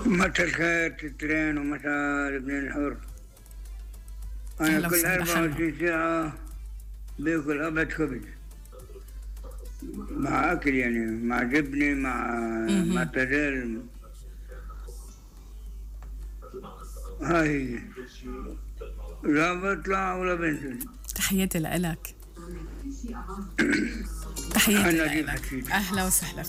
متى الخير تترين ومتى ابن الحر. أنا كل 24 ساعة باكل أبد خبز مع أكل، يعني مع جبنة مع تزال. هاي لا بطلع ولا بنزل. تحياتي لك. تحياتي لك. أهلا وسهلا.